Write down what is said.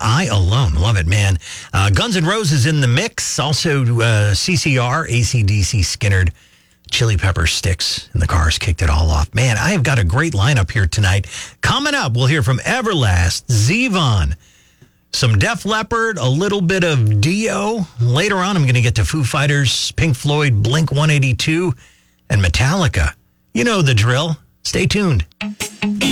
I Alone. Love it, man. Guns N' Roses in the mix. Also, CCR, AC/DC, Skynyrd, Chili Pepper, Styx, and the Cars kicked it all off. Man, I have got a great lineup here tonight. Coming up, we'll hear from Everlast, Zevon, some Def Leppard, a little bit of Dio. Later on, I'm going to get to Foo Fighters, Pink Floyd, Blink-182, and Metallica. You know the drill. Stay tuned.